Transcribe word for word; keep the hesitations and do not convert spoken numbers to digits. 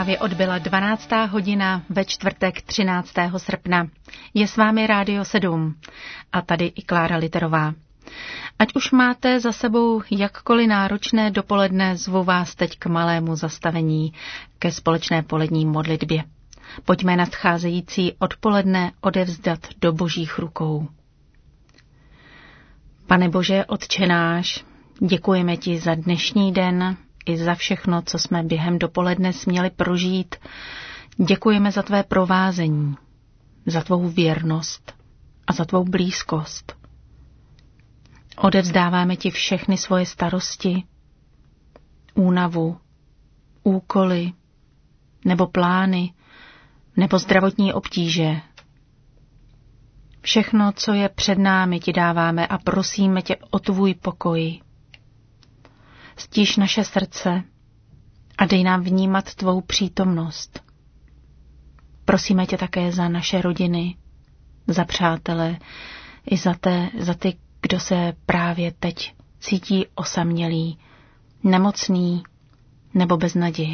Právě odbyla dvanáctá hodina ve čtvrtek třináctého srpna. Je s vámi Rádio sedm a tady i Klára Literová. Ať už máte za sebou jakkoliv náročné dopoledne, zvu vás teď k malému zastavení, ke společné polední modlitbě. Pojďme nadcházející odpoledne odevzdat do Božích rukou. Pane Bože, Otče náš, děkujeme ti za dnešní den i za všechno, co jsme během dopoledne směli prožít. Děkujeme za tvé provázení, za tvou věrnost a za tvou blízkost. Odevzdáváme ti všechny svoje starosti, únavu, úkoly nebo plány nebo zdravotní obtíže. Všechno, co je před námi, ti dáváme a prosíme tě o tvůj pokoj. Stíš naše srdce a dej nám vnímat tvou přítomnost. Prosíme tě také za naše rodiny, za přátele i za, té, za ty, kdo se právě teď cítí osamělý, nemocný nebo bez naděje.